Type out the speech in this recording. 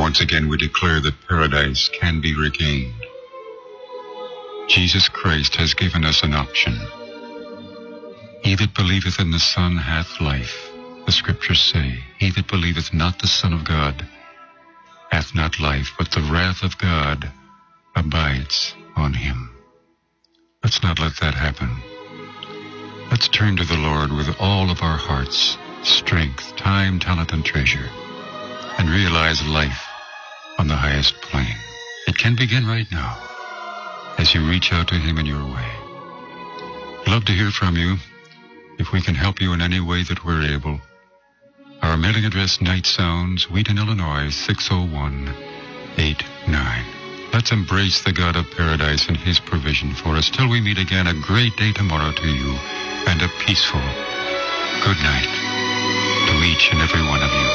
Once again, we declare that paradise can be regained. Jesus Christ has given us an option. He that believeth in the Son hath life. The Scriptures say, he that believeth not the Son of God hath not life, but the wrath of God abides on him. Let's not let that happen. Let's turn to the Lord with all of our hearts, strength, time, talent, and treasure, and realize life on the highest plane. It can begin right now as you reach out to him in your way. I'd love to hear from you. If we can help you in any way that we're able. Our mailing address, Night Sounds, Wheaton, Illinois, 60189. Let's embrace the God of paradise and his provision for us. Till we meet again, a great day tomorrow to you, and a peaceful good night to each and every one of you.